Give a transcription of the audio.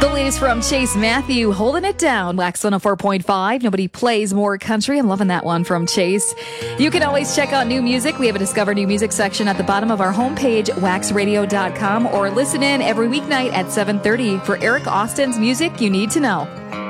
The latest from Chase Matthew, Holding It Down, Wax 104.5. Nobody plays more country. I'm loving that one from Chase. You can always check out new music. We have a Discover New Music section at the bottom of our homepage, waxradio.com, or listen in every weeknight at 7:30 for Eric Austin's Music You Need to Know.